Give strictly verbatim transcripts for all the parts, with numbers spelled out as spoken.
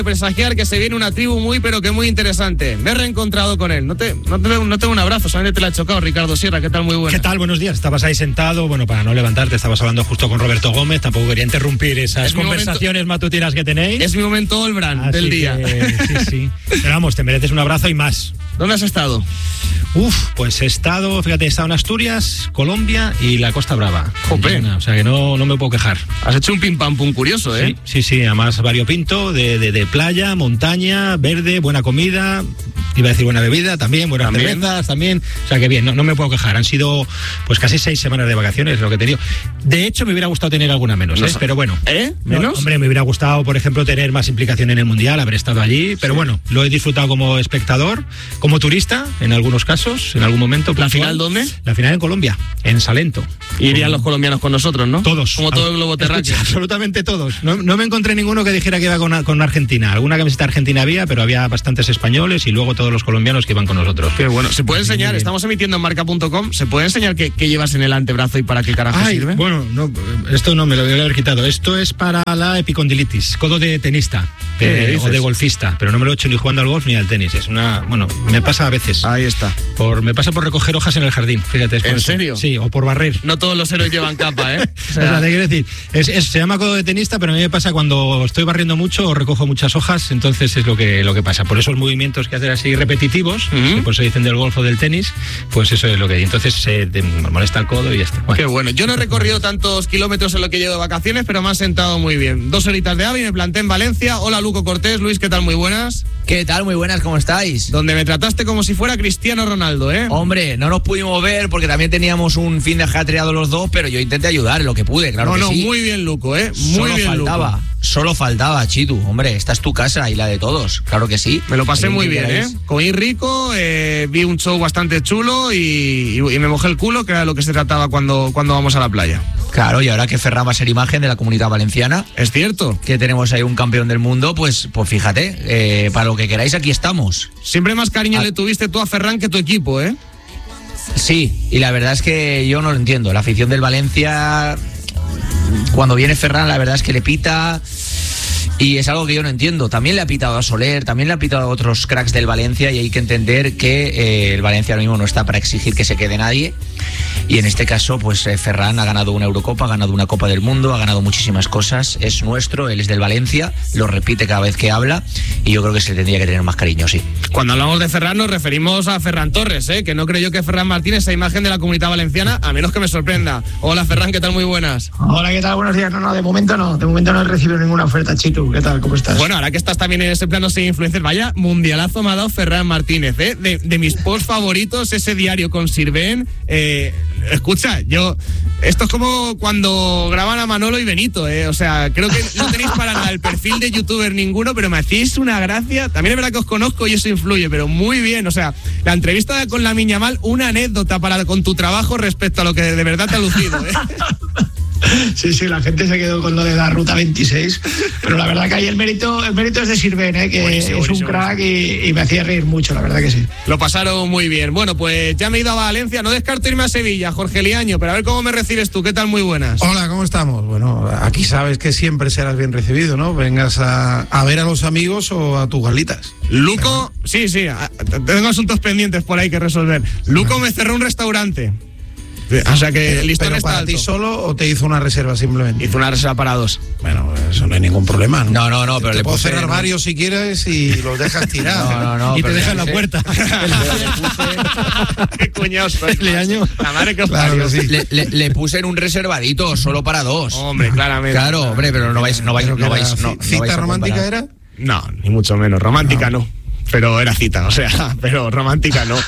presagiar que se viene una tribu muy pero que muy interesante. Me he reencontrado con él. No te, no te, no tengo un abrazo, solamente te la he chocado. Ricardo Sierra, ¿qué tal? Muy bueno. ¿Qué tal? Buenos días. Estabas ahí sentado, bueno, para no levantarte, estabas hablando justo con Roberto Gómez, tampoco quería interrumpir esas es conversaciones momento, matutinas que tenéis. Es mi momento Olbran del día. Que, sí, sí. Pero vamos, te mereces un abrazo y más. ¿Dónde has estado? Uf, pues he estado, fíjate, he estado en Asturias, Colombia y la Costa Brava. Jope. O sea que no, no me puedo quejar. Has hecho un pim pam pum curioso, ¿eh? Sí, sí, sí, además variopinto, de, de, de playa, montaña, verde, buena comida, iba a decir buena bebida también, buenas ¿También? cervezas también. O sea que bien, no, no me puedo quejar. Han sido pues casi seis semanas de vacaciones lo que he tenido. De hecho, me hubiera gustado tener alguna menos, ¿eh? No, pero bueno. ¿Eh? ¿Menos? No, hombre, me hubiera gustado, por ejemplo, tener más implicación en el Mundial, haber estado allí, pero sí. Bueno, lo he disfrutado como espectador, como turista, en algunos casos, en algún momento. ¿La final dónde? La final en Colombia, en Salento. Irían con... los colombianos con nosotros, ¿no? Todos. Como todo el globo terráqueo. Absolutamente todos. No, no me encontré ninguno que dijera que iba con, con Argentina. Alguna camiseta argentina había, pero había bastantes españoles y luego todos los colombianos que iban con nosotros. Qué bueno. ¿Se puede enseñar? Estamos emitiendo en marca punto com. ¿Se puede enseñar qué, qué llevas en el antebrazo y para qué carajo Ay, sirve? Bueno, no, esto no me lo voy a haber quitado. Esto es para la epicondilitis, codo de tenista de, o de golfista, pero no me lo he hecho ni jugando al golf ni al tenis. Es una, bueno, me pasa a veces. Ahí está. Por, me pasa por recoger hojas en el jardín, fíjate. Es ¿En eso. serio? Sí, o por barrer. No todos los héroes llevan capa, ¿eh? O sea, o sea, te quiero decir, es, es, se llama codo de tenista, pero a mí me pasa cuando estoy barriendo mucho o recojo muchas hojas, entonces es lo que, lo que pasa. Por esos movimientos que hacen así repetitivos, uh-huh. que por eso dicen del golf o del tenis, pues eso es lo que hay. Entonces se te molesta el codo y ya está. Bueno. Qué bueno. Yo no he recorrido tantos kilómetros en lo que llevo de vacaciones, pero me han sentado muy bien. Dos horitas de ave y me planté en Valencia. Hola, Luco Cortés. Luis, ¿qué tal? Muy buenas. ¿Qué tal? Muy buenas, ¿cómo estáis? Donde me trataste como si fuera Cristiano Ronaldo, ¿eh? Hombre, no nos pudimos ver porque también teníamos un fin de ajetreado los dos, pero yo intenté ayudar en lo que pude, claro no, que no, sí. Muy bien, Luco, ¿eh? Muy solo bien, faltaba, Luco. Solo faltaba, Chitu. Hombre, esta es tu casa y la de todos, claro que sí. Me lo pasé muy bien, ¿eh? Comí rico, eh, vi un show bastante chulo y, y, y me mojé el culo, que era lo que se trataba cuando, cuando vamos a la playa. Claro, y ahora que Ferran va a ser imagen de la Comunidad Valenciana. Es cierto. Que tenemos ahí un campeón del mundo, pues, pues fíjate, eh, para lo que queráis aquí estamos. Siempre más cariño a... le tuviste tú a Ferran que tu equipo, ¿eh? Sí, y la verdad es que yo no lo entiendo. La afición del Valencia, cuando viene Ferran, la verdad es que le pita... Y es algo que yo no entiendo. También le ha pitado a Soler, también le ha pitado a otros cracks del Valencia y hay que entender que eh, el Valencia ahora mismo no está para exigir que se quede nadie. Y en este caso, pues eh, Ferran ha ganado una Eurocopa, ha ganado una Copa del Mundo, ha ganado muchísimas cosas. Es nuestro, él es del Valencia, lo repite cada vez que habla y yo creo que se le tendría que tener más cariño, sí. Cuando hablamos de Ferran nos referimos a Ferran Torres, ¿eh? Que no creo yo que Ferran Martínez sea imagen de la Comunidad Valenciana, a menos que me sorprenda. Hola Ferran, ¿qué tal? Muy buenas. Hola, ¿qué tal? Buenos días. No, no, de momento no, de momento no he recibido ninguna oferta, Chitu. ¿Qué tal? ¿Cómo estás? Bueno, ahora que estás también en ese plano sin influencer, vaya mundialazo me ha dado Ferran Martínez, ¿eh? De, de mis posts favoritos, ese diario con Sirven. Eh, escucha, yo... Esto es como cuando graban a Manolo y Benito, ¿eh? O sea, creo que no tenéis para nada el perfil de youtuber ninguno, pero me hacéis una gracia. También es verdad que os conozco y eso influye, pero muy bien. O sea, la entrevista con la Miñamal, una anécdota para con tu trabajo respecto a lo que de verdad te ha lucido, ¿eh? Sí, sí, la gente se quedó con lo de la Ruta veintiséis, pero la verdad que ahí el mérito, el mérito es de Sirven, ¿eh? Que buenísimo, es un crack y, y me hacía reír mucho, la verdad que sí. Lo pasaron muy bien. Bueno, pues ya me he ido a Valencia, no descarto irme a Sevilla, Jorge Liaño, pero a ver cómo me recibes tú. ¿Qué tal? Muy buenas. Hola, ¿cómo estamos? Bueno, aquí sabes que siempre serás bien recibido, ¿no? Vengas a, a ver a los amigos o a tus galitas. Luco, sí, sí, tengo asuntos pendientes por ahí que resolver. Luco me cerró un restaurante. O sea que el listón ¿Pero está para alto. ti solo o te hizo una reserva simplemente? Hizo una reserva para dos. Bueno, eso no hay ningún problema, ¿no? No, no, no, pero te le puedo puse, cerrar ¿no? varios si quieres y los dejas tirados. No, no, no. Y te pero dejan la le- puerta. Qué cuñados sois, Liaño. La madre que os Claro parió. que sí. Le, le, le puse en un reservadito solo para dos. Hombre, claramente. Claro, hombre, pero no vais, no vais, Pero que no era vais, no, ci- no ¿Cita vais a romántica comparar. era? No, ni mucho menos. Romántica no. Pero era cita, o sea, pero romántica no.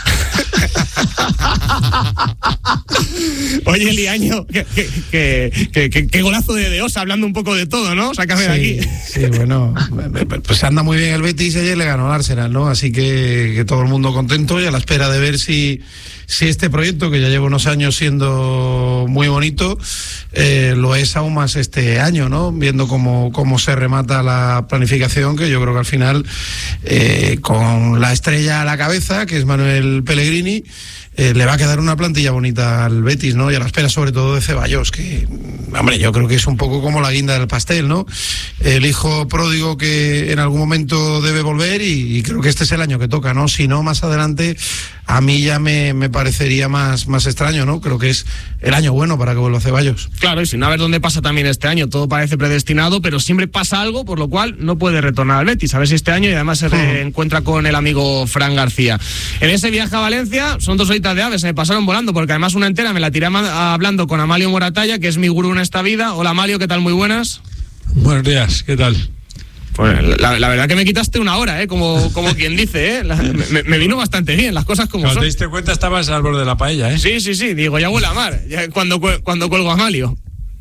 Oye, Liaño, que, que, que, que, que, que golazo de Deosa, hablando un poco de todo, ¿no? Sácame de Sí, aquí. sí, bueno, pues anda muy bien el Betis, ayer le ganó al Arsenal, ¿no? Así que, que todo el mundo contento y a la espera de ver si, si este proyecto, que ya lleva unos años siendo muy bonito, eh, lo es aún más este año, ¿no? Viendo cómo, cómo se remata la planificación, que yo creo que al final, eh, con la estrella a la cabeza, que es Manuel Pellegrini, eh, le va a quedar una plantilla bonita al Betis, ¿no? Y a la espera sobre todo de Ceballos, que, hombre, yo creo que es un poco como la guinda del pastel, ¿no? El hijo pródigo que en algún momento debe volver y, y creo que este es el año que toca, ¿no? Si no, más adelante a mí ya me, me parecería más, más extraño, ¿no? Creo que es el año bueno para que vuelva Ceballos. Claro, y sin a ver dónde pasa también este año, todo parece predestinado, pero siempre pasa algo, por lo cual no puede retornar al Betis, a ver si este año, y además se reencuentra con el amigo Fran García. En ese viaje a Valencia son dos horitas de aves, se me pasaron volando, porque además una entera me la tiré hablando con Amalio Moratalla, que es mi gurú en esta vida. Hola Amalio, ¿qué tal? Muy buenas. Buenos días, ¿qué tal? Pues la, la verdad que me quitaste una hora, ¿eh? Como, como quien dice, ¿eh? La, me, me vino bastante bien, las cosas como Cuando son. te diste cuenta estabas al borde de la paella, ¿eh? Sí, sí, sí, digo, ya huele a mar, ya cuando, cuando cuelgo a Amalio.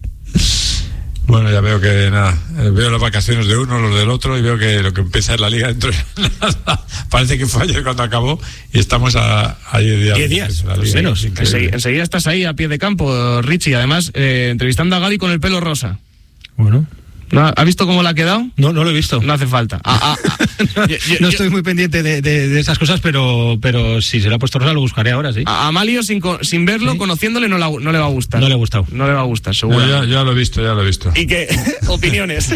Bueno, ya veo que nada, veo las vacaciones de uno, los del otro, y veo que lo que empieza es la liga dentro de nada. Parece que fue ayer cuando acabó y estamos a, a diez días. Diez días, la pues menos. Enseguida, enseguida estás ahí a pie de campo, Richie, además eh, entrevistando a Gaby con el pelo rosa. Bueno. ¿No? ¿Ha visto cómo le ha quedado? No, no lo he visto. No hace falta. Ah, ah, ah. no, yo, yo, no estoy muy pendiente de, de, de esas cosas, pero, pero si se lo ha puesto rosa lo buscaré ahora, sí. A Amalio, sin, sin verlo, ¿sí? Conociéndole, no, la, no le va a gustar. No le ha gustado. No le va a gustar, seguro. No, ya, ya lo he visto, ya lo he visto. ¿Y qué? ¿Opiniones?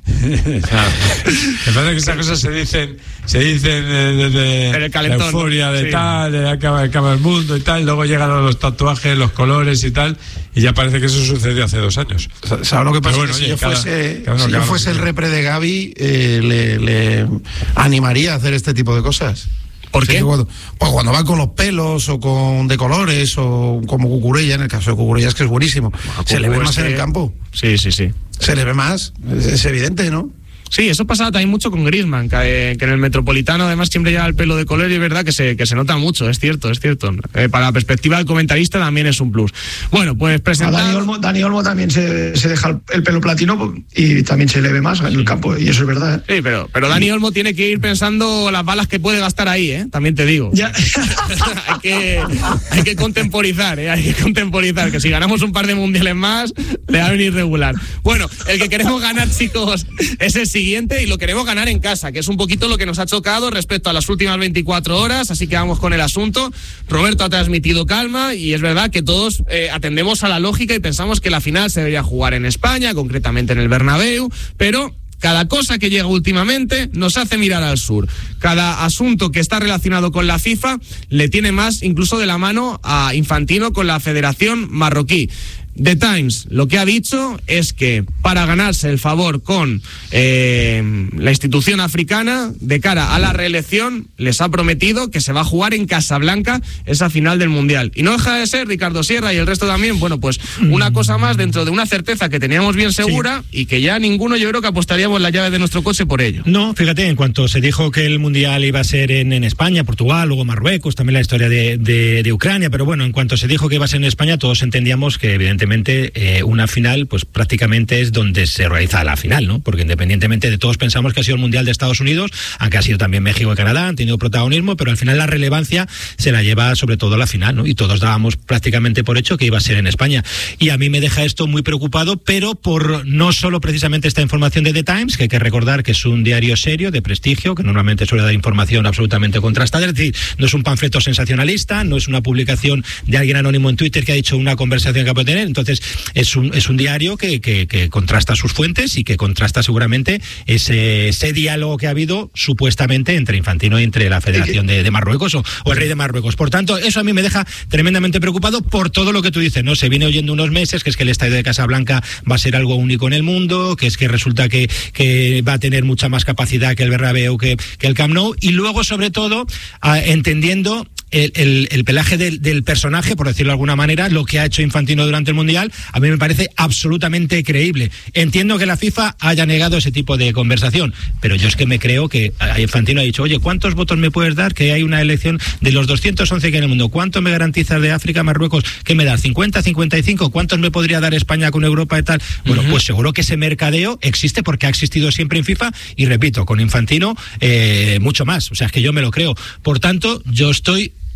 Claro. Me parece que esas cosas se dicen se dicen desde el calentón, la euforia de sí. tal, de acaba, acaba el mundo y tal, y luego llegan los tatuajes, los colores y tal, y ya parece que eso sucedió hace dos años. ¿Sabes lo que pasa? Bueno, que oye, si yo cada, fuese, cada uno, si yo cada fuese uno. el repre de Gaby, eh, le, le animaría a hacer este tipo de cosas. ¿Por qué? Sí, cuando, pues cuando va con los pelos o con de colores o como Cucurella, en el caso de Cucurella es que es buenísimo. Bueno, se le ve más este... en el campo. Sí, sí, sí. Se le ve más, es, es evidente, ¿no? Sí, eso pasaba también mucho con Griezmann, que, que en el Metropolitano además siempre lleva el pelo de color y es verdad que se, que se nota mucho, es cierto, es cierto. Eh, para la perspectiva del comentarista también es un plus. Bueno, pues presentado... Dani Olmo, Dani Olmo también se, se deja el, el pelo platino y también se le ve más en el campo, y eso es verdad. ¿eh? Sí, pero, pero Dani Olmo tiene que ir pensando las balas que puede gastar ahí, ¿eh? También te digo. Ya. hay, que, hay que contemporizar, ¿eh? Hay que contemporizar, que si ganamos un par de mundiales más, le va a venir regular. Bueno, el que queremos ganar, chicos, es el siguiente y lo queremos ganar en casa, que es un poquito lo que nos ha chocado respecto a las últimas veinticuatro horas, así que vamos con el asunto. Roberto ha transmitido calma y es verdad que todos eh, atendemos a la lógica y pensamos que la final se debería jugar en España, concretamente en el Bernabéu, pero... cada cosa que llega últimamente nos hace mirar al sur. Cada asunto que está relacionado con la FIFA le tiene más incluso de la mano a Infantino con la Federación Marroquí. The Times lo que ha dicho es que para ganarse el favor con eh, la institución africana de cara a la reelección les ha prometido que se va a jugar en Casablanca esa final del Mundial. Y no deja de ser, Ricardo Sierra y el resto también, bueno, pues una cosa más dentro de una certeza que teníamos bien segura, sí, y que ya ninguno yo creo que apostaríamos la llave de nuestro coche por ello. No, fíjate, en cuanto se dijo que el Mundial iba a ser en, en España, Portugal, luego Marruecos, también la historia de, de, de Ucrania, pero bueno, en cuanto se dijo que iba a ser en España, todos entendíamos que evidentemente Eh, una final pues prácticamente es donde se realiza la final, ¿no? Porque independientemente de todos pensamos que ha sido el Mundial de Estados Unidos, aunque ha sido también México y Canadá, han tenido protagonismo, pero al final la relevancia se la lleva sobre todo la final, ¿no? Y todos dábamos prácticamente por hecho que iba a ser en España. Y a mí me deja esto muy preocupado, pero por no solo precisamente esta información de The Times, que hay que recordar que es un diario serio, de prestigio, que normalmente suele dar información absolutamente contrastada, es decir, no es un panfleto sensacionalista, no es una publicación de alguien anónimo en Twitter que ha dicho una conversación que puede tener. Entonces es un, es un diario que, que, que contrasta sus fuentes y que contrasta seguramente ese, ese diálogo que ha habido supuestamente entre Infantino y entre la Federación de, de Marruecos o, o el rey de Marruecos. Por tanto, eso a mí me deja tremendamente preocupado por todo lo que tú dices, ¿no? Se viene oyendo unos meses que es que el estadio de Casablanca va a ser algo único en el mundo, que es que resulta que, que va a tener mucha más capacidad que el Bernabéu, que, que el Camp Nou, y luego sobre todo a, entendiendo El, el, el pelaje del, del personaje, por decirlo de alguna manera, lo que ha hecho Infantino durante el Mundial, a mí me parece absolutamente creíble. Entiendo que la FIFA haya negado ese tipo de conversación, pero yo es que me creo que Infantino ha dicho, oye, ¿cuántos votos me puedes dar? Que hay una elección de los doscientos once que hay en el mundo. ¿Cuánto me garantizas de África, Marruecos? ¿Qué me das? ¿cincuenta, cincuenta y cinco? ¿Cuántos me podría dar España con Europa y tal? Bueno, uh-huh. Pues seguro que ese mercadeo existe porque ha existido siempre en FIFA y, repito, con Infantino eh, mucho más. O sea, es que yo me lo creo. Por tanto, yo estoy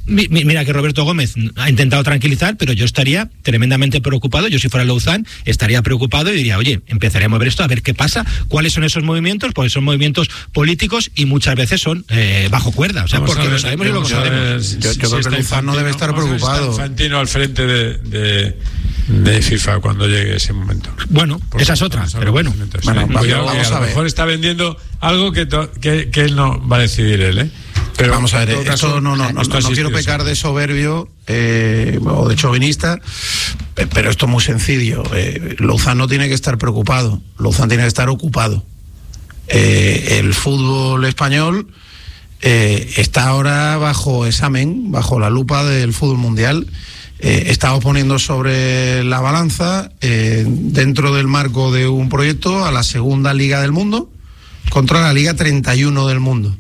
mira que Roberto Gómez ha intentado tranquilizar, pero yo estaría tremendamente preocupado. Yo, si fuera Louzán, estaría preocupado y diría, oye, empezaré a mover esto, a ver qué pasa, cuáles son esos movimientos, porque son movimientos políticos y muchas veces son eh, bajo cuerda, o sea, Vamos porque ver, lo sabemos y lo sabemos. Si, yo, yo si creo que Louzán no debe estar preocupado. Infantino al frente de, de, de FIFA cuando llegue ese momento. Bueno, porque esa es otra, pero bueno. Bueno, sí, vamos, a, vamos a, a lo ver. mejor está vendiendo algo que, to, que, que él no va a decidir él, ¿eh? Pero vamos a ver, esto caso, no, no, no, no, no quiero pecar de soberbio eh, o de chauvinista, pero esto es muy sencillo. Eh, Louzán no tiene que estar preocupado, Louzán tiene que estar ocupado. Eh, el fútbol español eh, está ahora bajo examen, bajo la lupa del fútbol mundial. Eh, estamos poniendo sobre la balanza, eh, dentro del marco de un proyecto, a la segunda liga del mundo contra la liga treinta y uno del mundo.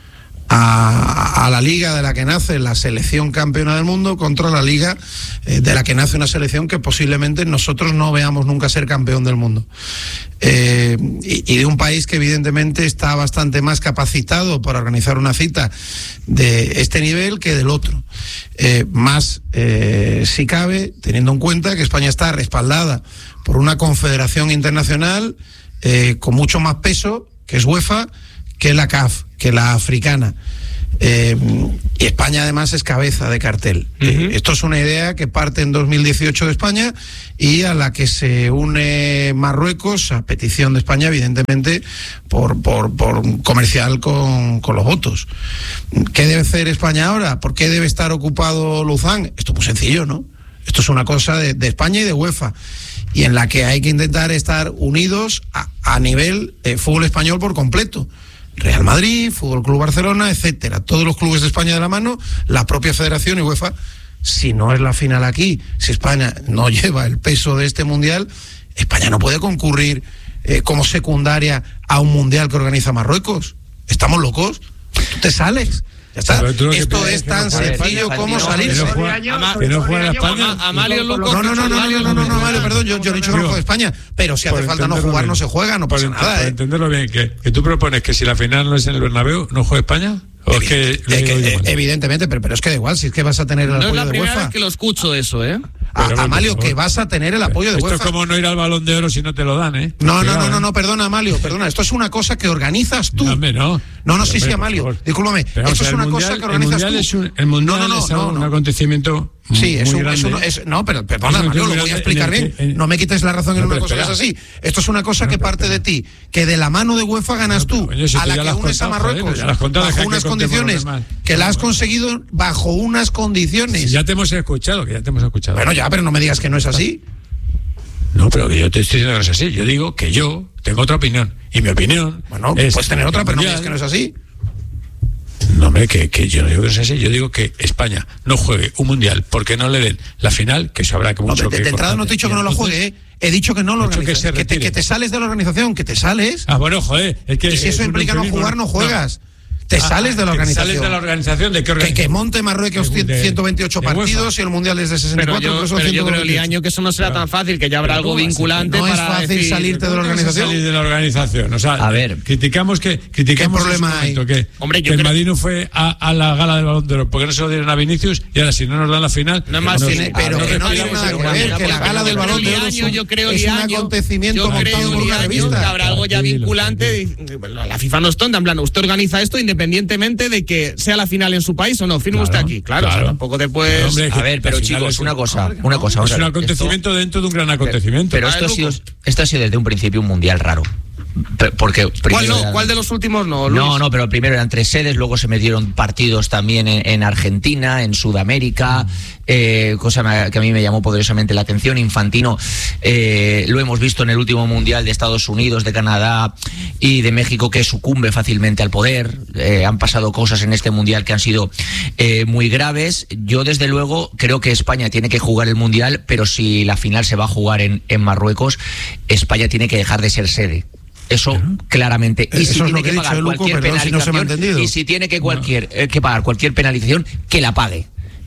A, a la liga de la que nace la selección campeona del mundo contra la liga eh, de la que nace una selección que posiblemente nosotros no veamos nunca ser campeón del mundo. Eh, y, y de un país que evidentemente está bastante más capacitado para organizar una cita de este nivel que del otro. Eh, más eh, si cabe, teniendo en cuenta que España está respaldada por una confederación internacional eh, con mucho más peso, que es UEFA, que la C A F, que la africana. Eh, y España además es cabeza de cartel. Uh-huh. Eh, esto es una idea que parte en dos mil dieciocho de España y a la que se une Marruecos, a petición de España, evidentemente, por, por, por comercial con, con los votos. ¿Qué debe hacer España ahora? ¿Por qué debe estar ocupado Louzán? Esto es muy sencillo, ¿no? Esto es una cosa de, de España y de UEFA, y en la que hay que intentar estar unidos a, a nivel de fútbol español por completo. Real Madrid, Fútbol Club Barcelona, etcétera, todos los clubes de España de la mano, la propia Federación y UEFA. Si no es la final aquí, si España no lleva el peso de este mundial, España no puede concurrir eh, como secundaria a un mundial que organiza Marruecos. ¿Estamos locos? Tú te sales. Ya está. Esto es tan sencillo como salirse. Que no juega España. Amalio loco. No, no, no, no, no, no, no, no, Amalio, perdón, yo, yo no he dicho que no juegue España, pero si hace falta no jugar, no se juega, no pasa nada. Para entenderlo bien, que, que tú propones que si la final no es en el Bernabéu, ¿no juega España? ¿O es que, eh, que, eh, evidentemente, pero, pero es que da igual, si es que vas a tener el no apoyo de UEFA. No es la primera vez que lo escucho eso, ¿eh? A, Amalio, que vas a tener el apoyo de esto UEFA. Esto es como no ir al Balón de Oro si no te lo dan, ¿eh? No, no, no, no, no, perdona, Amalio, perdona. Esto es una cosa que organizas tú. No, hombre, no. No, no, sí, sí, Amalio. Discúlpame. Pero, esto o sea, es una mundial, cosa que organizas el tú. Es un, el mundial no, no, no, es no, un no. acontecimiento. Sí, es muy un, es un, grande. es, no, pero perdona, es Amalio, lo voy a explicar bien. Que, en, no me quites la razón en no, una cosa espera. Que es así. Esto es una cosa no, que parte de ti, que de la mano de UEFA ganas tú, no, si a la que unes a Marruecos, bajo unas condiciones que la has conseguido bajo unas condiciones. Ya te hemos escuchado, que ya te hemos escuchado. Bueno, ya, pero no me digas que no es así. No, pero que yo te estoy diciendo que no es así. Yo digo que yo tengo otra opinión. Y mi opinión. Bueno, es puedes tener otra, pero no me digas que no es así. No, hombre, que, que yo no digo que no es así. Yo digo que España no juegue un mundial porque no le den la final, que sabrá que mucho. No, de, de, de entrada no te he dicho que no lo juegue, ¿eh? He dicho que no lo organizas. Que, que, te, que te sales de la organización, que te sales. Ah, bueno, joder. Es que, y si eso implica no jugar, no juegas. No. Te ah, sales de la organización. Sales de la organización de qué organización? Que, que monte Marruecos de, de, ciento veintiocho de partidos y el mundial es de sesenta y cuatro. Pero yo, pero yo creo, Liaño, que eso no será tan fácil, que ya habrá algo vinculante. No para es fácil decir, salirte de la organización. Salir de la organización. O sea, a ver, criticamos que criticamos ¿qué problema hay? Que, Hombre, yo que creo... el Madrid no fue a, a la gala del Balón de Oro porque no se lo dieron a Vinicius y ahora si no nos dan la final. No es más, no, tiene, pero que no tiene nada que ver, que la gala del Balón de Oro es un acontecimiento montado por una revista. Habrá algo ya vinculante. La FIFA no es tonta, en plan, usted organiza esto independientemente de que sea la final en su país o no, firme claro, usted aquí, claro, claro. O sea, tampoco te puedes... Hombre, a ver, pero chicos, una cosa, una cosa. Es un acontecimiento esto, dentro de un gran acontecimiento. Pero esto ha, sido, esto ha sido desde un principio un mundial raro. Porque ¿Cuál no? eran, ¿Cuál de los últimos no? Luis? No, no, pero primero eran tres sedes, luego se metieron partidos también en, en Argentina, en Sudamérica, eh, cosa que a mí me llamó poderosamente la atención. Infantino, eh, lo hemos visto en el último mundial de Estados Unidos, de Canadá y de México, que sucumbe fácilmente al poder. Eh, han pasado cosas en este mundial que han sido eh, muy graves. Yo desde luego creo que España tiene que jugar el mundial, pero si la final se va a jugar en, en Marruecos, España tiene que dejar de ser sede. Eso ¿no? claramente. Y si Eso tiene es que, que pagar Luco, cualquier perdón, penalización, si no se me ha entendido. y si tiene que cualquier no. eh, que pagar cualquier penalización, que la pague.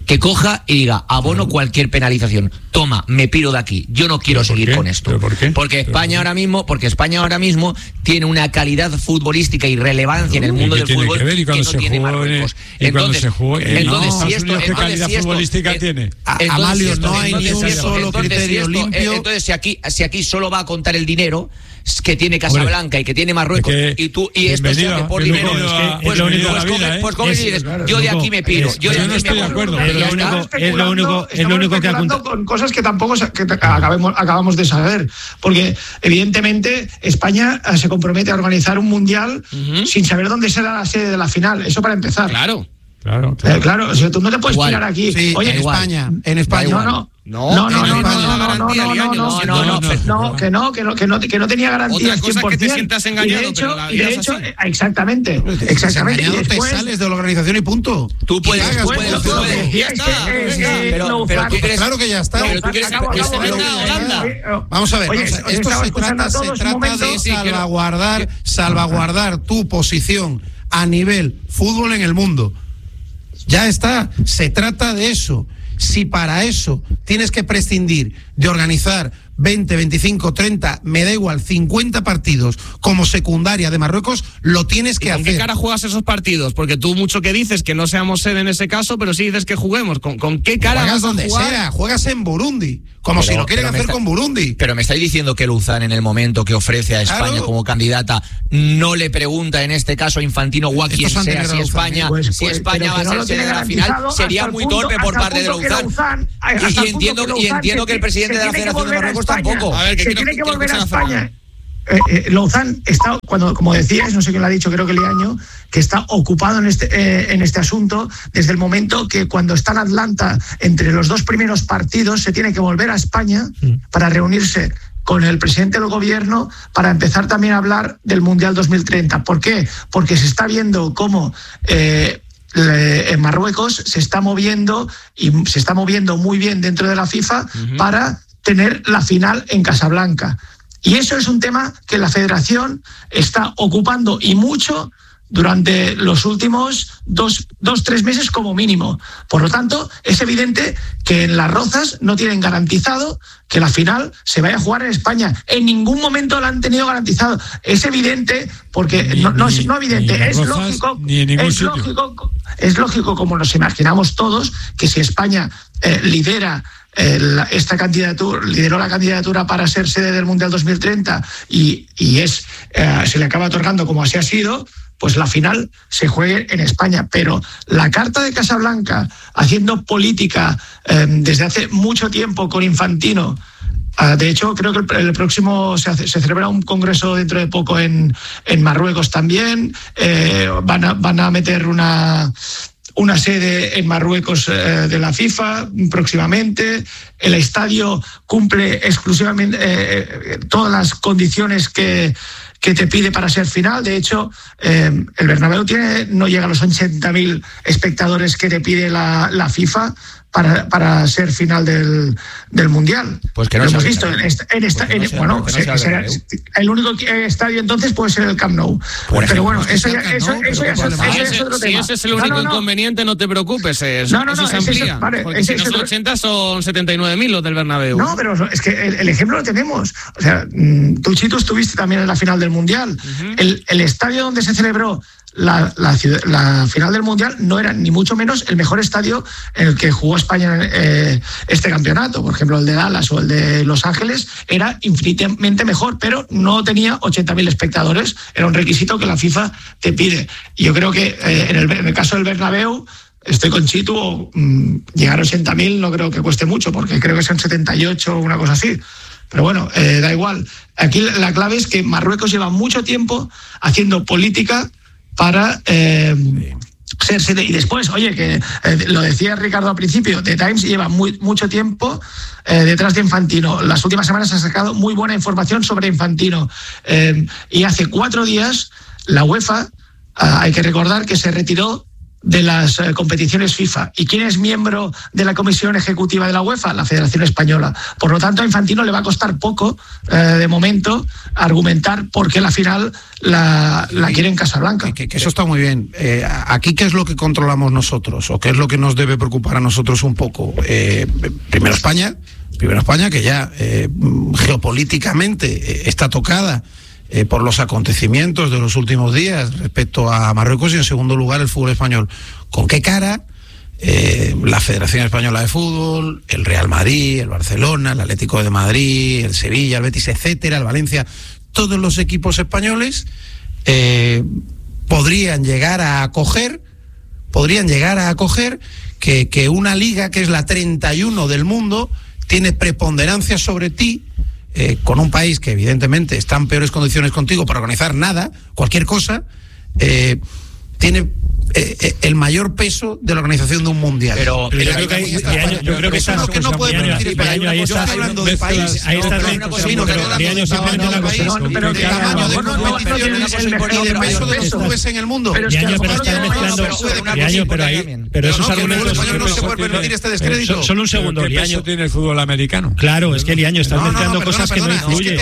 que coja y diga, abono cualquier penalización. Toma, me piro de aquí. Yo no quiero seguir qué? con esto. ¿Pero por qué? Porque ¿Pero España por qué? ahora mismo, porque España ahora mismo tiene una calidad futbolística y relevancia en el mundo ¿Y del qué tiene fútbol que ver? ¿Y que cuando no se tiene jugó en el- Marruecos. y cuando Entonces, se jugó en- entonces, no, si Estados esto, Unidos, ¿qué entonces, calidad si esto- futbolística eh, tiene? A- entonces, Amalio, si esto- no hay ni entonces, un si esto- solo entonces, si criterio esto- limpio. eh, Entonces, si aquí, si aquí solo va a contar el dinero que tiene Casablanca y que tiene Marruecos, Es que y tú y esto se bienvenido hace a- por bienvenido dinero, a- pues, es lo único pues, de la coges- vida, ¿eh? pues coges y Es- dices, claro, yo de Luco, aquí me piro, es- yo de yo aquí no me estoy de voy. acuerdo, Y pero ya lo está. único- es lo único, es lo único que ha Estamos contado. con cosas que tampoco sa- que te- acabemos, acabamos de saber, porque evidentemente España eh, se compromete a organizar un mundial Ujú. sin saber dónde será la sede de la final. Eso para empezar. Claro. Claro, Eh, claro. claro, o sea, tú no te puedes Igual. tirar aquí. Sí, Oye, en igual. España, en España. no, no. No, No, no, en no, no, España no, la no, garantía, no, Liaño, no, lo no, siento no, no, mucho. no, que no, que no, que no, que no tenía garantía. Otra cosa es que te sientas engañado, Y de hecho, pero la y vida de es hecho, así. eh, exactamente, Si estás exactamente. Y engañado, te después, sales de la organización y punto. Tú puedes, Y cagas, puedes, punto. tú lo que puedes. decía Ya es está, que, es venga. que Pero- Louzan- pero tú crees- Claro que ya está. pero tú quieres que- Acabo, que se acabo, venga acabo. Holanda. Eh, oh, Vamos a ver, oye, vamos a ver. os Esto estaba se escuchando trata, a todos se un trata momento. de Sí, quiero- salvaguardar, salvaguardar tu posición a nivel fútbol en el mundo. Ya está, se trata de eso. Si para eso tienes que prescindir de organizar veinte, veinticinco, treinta, me da igual, cincuenta partidos como secundaria de Marruecos, lo tienes que ¿Con hacer. qué cara juegas esos partidos? Porque tú mucho que dices que no seamos sede en ese caso, pero sí dices que juguemos. ¿Con, con qué cara Juegas vas a donde jugar? sea, juegas en Burundi, como Pero- si lo quieren pero me hacer está- con Burundi. Pero me estáis diciendo que Luzán, en el momento que ofrece a España Claro. como candidata, no le pregunta en este caso a Infantino o a Estos quien han sea tenido si a Luzán, España, ¿eh? Pues, si pues, España pero va a que no ser lo sede tiene de la final, garantizado sería hasta el muy punto- torpe por hasta el parte de punto que Luzán. Luzán- hasta el Y, y punto entiendo, que y Luzán entiendo se que el ti- presidente se de la tiene que Federación de volver a Marruecos España. tampoco. A ver, que se quiero- tiene que quiero volver a escuchar a España. Eh, eh, Lozán está, cuando, como decías, no sé quién lo ha dicho, creo que Liaño, que está ocupado en este, eh, en este asunto desde el momento que cuando está en Atlanta, entre los dos primeros partidos, se tiene que volver a España para reunirse con el presidente del gobierno para empezar también a hablar del Mundial dos mil treinta. ¿Por qué? Porque se está viendo cómo eh, le- en Marruecos se está moviendo y se está moviendo muy bien dentro de la FIFA uh-huh. para tener la final en Casablanca. Y eso es un tema que la federación está ocupando y mucho durante los últimos dos, dos, tres meses como mínimo. Por lo tanto, es evidente que en Las Rozas no tienen garantizado que la final se vaya a jugar en España. En ningún momento la han tenido garantizado. Es evidente, porque Ni, no, no, ni, es no evidente, es Rozas, lógico, ni en ningún es sitio. lógico, es lógico, como nos imaginamos todos, que si España eh, lidera Eh, la, esta candidatura, lideró la candidatura para ser sede del Mundial dos mil treinta y, y es eh, se le acaba otorgando como así ha sido, pues la final se juegue en España. Pero la Carta de Casablanca, haciendo política eh, desde hace mucho tiempo con Infantino, uh, de hecho creo que el, el próximo se, hace, se celebra un congreso dentro de poco en, en Marruecos también, eh, van, a, van a meter una... una sede en Marruecos eh, de la FIFA próximamente. El estadio cumple exclusivamente eh, todas las condiciones que, que te pide para ser final. De hecho, eh, el Bernabéu tiene, no llega a los ochenta mil espectadores que te pide la, la FIFA para, para ser final del, del Mundial. Pues que no lo sea hemos el visto en esta, en esta en, no sea, bueno, no se, sea será, el el único estadio entonces puede ser el Camp Nou. Por pero bueno, ejemplo, eso es ya, que sea el eso, Camp Nou, eso pero ya ¿qué es, problema eso Si es ese, otro si tema. ese es el No, único no, no. inconveniente, no te preocupes. Eso, No, no, eso no, se ese es- amplía. vale, porque ese si no es son el- ochenta, son setenta y nueve mil los del Bernabéu. No, pero es que el, el ejemplo lo tenemos. O sea, mm, tú, Chito, estuviste también en la final del Mundial. Uh-huh. el, el estadio donde se celebró la, la, la final del Mundial no era ni mucho menos el mejor estadio en el que jugó España eh, este campeonato. Por ejemplo, el de Dallas o el de Los Ángeles era infinitamente mejor, pero no tenía ochenta mil espectadores. Era un requisito que la FIFA te pide. Y yo creo que eh, en, el, en el caso del Bernabéu, estoy con Chitu, mmm, llegar a ochenta mil no creo que cueste mucho, porque creo que son setenta y ocho o una cosa así. Pero bueno, eh, da igual. Aquí la clave es que Marruecos lleva mucho tiempo haciendo política para eh, ser sede. Y después, oye, que eh, lo decía Ricardo al principio, The Times lleva muy, mucho tiempo eh, detrás de Infantino. Las últimas semanas ha sacado muy buena información sobre Infantino. Eh, y hace cuatro días la UEFA, eh, hay que recordar que se retiró de las eh, competiciones FIFA. ¿Y quién es miembro de la Comisión Ejecutiva de la UEFA? La Federación Española. Por lo tanto, a Infantino le va a costar poco, eh, de momento, argumentar por qué la final la, la quiere en Casablanca. Que, que eso está muy bien. Eh, aquí, ¿qué es lo que controlamos nosotros? ¿O qué es lo que nos debe preocupar a nosotros un poco? Eh, primero España, primero España, que ya eh, geopolíticamente eh, está tocada Eh, por los acontecimientos de los últimos días respecto a Marruecos, y en segundo lugar el fútbol español. ¿Con qué cara eh, la Federación Española de Fútbol, el Real Madrid, el Barcelona, el Atlético de Madrid, el Sevilla, el Betis, etcétera, el Valencia, todos los equipos españoles eh, podrían llegar a acoger, podrían llegar a acoger que, que una liga que es la treinta y uno del mundo tiene preponderancia sobre ti? Eh, con un país que evidentemente está en peores condiciones contigo para organizar nada, cualquier cosa, eh, tiene eh, eh, el mayor peso de la organización de un mundial. Pero, pero yo, creo que, hay, Diaño, yo creo que eso es lo que no puede permitir España. Yo estoy hablando del país. Ahí está Diaño, simplemente una cosa. Pero el tamaño de competiciones y de peso de los clubes en el mundo. Diaño, pero estás mezclando. Diaño, pero ahí, pero esos argumentos no se puede permitir este descrédito. Solo un segundo, ¿Qué peso tiene el fútbol americano? Claro, es que Diaño estás mezclando cosas que no influyen.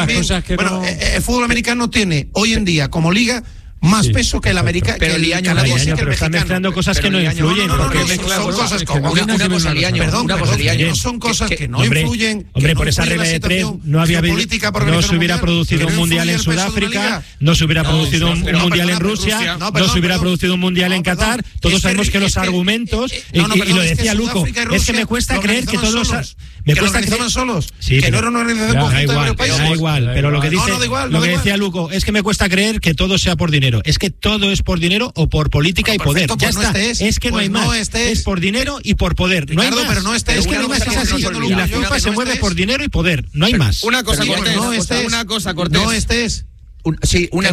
Bueno, el fútbol americano tiene hoy en día como liga más sí, peso que el americano. Pero el Liaño, pero están mezclando cosas que no influyen. No, no, no, no, no, son cosas como una, una cosa Liaño, perdón, una cosa Liaño, no son cosas que, que no hombre, influyen. Hombre, que por no esa regla de tres no había no se hubiera producido un mundial en Sudáfrica, no se hubiera producido un mundial en Rusia, no se hubiera producido un mundial en Qatar. Todos sabemos que los argumentos, y lo decía Luco, es que me cuesta creer que todos los me que cuesta creer solos, sí, que no era una organización conjunta de varios países. Da igual, pero lo que dice, lo que decía Luco es que me cuesta creer que todo sea por dinero. Es que todo es por dinero o por política y poder. Ya está. Es que no hay más. Es por dinero y por poder. No hay más. Pero no es que no hay más, es así. Y la FIFA se mueve por dinero y poder. No hay más. Una cosa, Cortés. Una cosa, Cortés. No estés. Sí, una